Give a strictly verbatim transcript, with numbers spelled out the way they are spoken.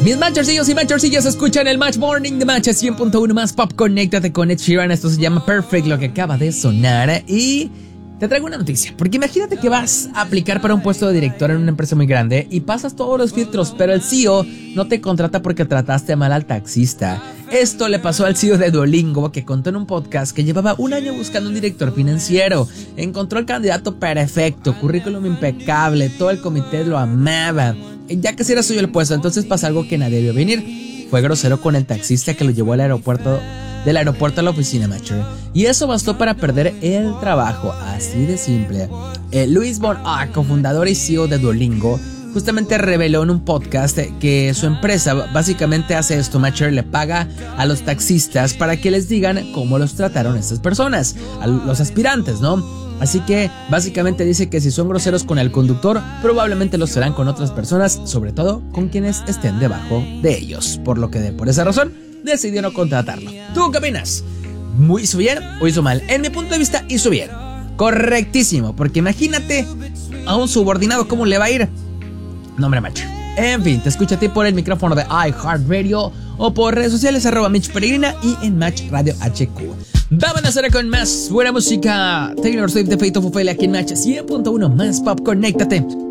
Mis matchercillos y matchercillas escuchan el Match Morning de Match cien punto uno más Pop. Conéctate con Ed Sheeran. Esto se llama Perfect, lo que acaba de sonar. Y te traigo una noticia, porque imagínate que vas a aplicar para un puesto de director en una empresa muy grande y pasas todos los filtros, pero el C E O no te contrata porque trataste mal al taxista. Esto le pasó al C E O de Duolingo, que contó en un podcast que llevaba un año buscando un director financiero. Encontró el candidato perfecto, currículum impecable, todo el comité lo amaba. Ya casi era suyo el puesto, entonces pasa algo que nadie vio venir. Fue grosero con el taxista que lo llevó al aeropuerto, del aeropuerto a la oficina, Matcher. Y eso bastó para perder el trabajo, así de simple. Eh, Luis Von A, cofundador y C E O de Duolingo, justamente reveló en un podcast que su empresa básicamente hace esto, Matcher, le paga a los taxistas para que les digan cómo los trataron estas personas, a los aspirantes, ¿no? Así que básicamente dice que si son groseros con el conductor, probablemente lo serán con otras personas, sobre todo con quienes estén debajo de ellos. Por lo que de, por esa razón decidió no contratarlo. ¿Tú qué opinas? ¿Muy hizo bien o hizo mal? En mi punto de vista, hizo bien. Correctísimo, porque imagínate a un subordinado cómo le va a ir. No, hombre, macho. En fin, te escucho a ti por el micrófono de iHeartRadio o por redes sociales arroba Mitch Peregrina y en Match Radio H Q. Vámonos ahora con más buena música. Taylor Swift de Fate of Ophelia aquí en Match cien punto uno más Pop. Conéctate.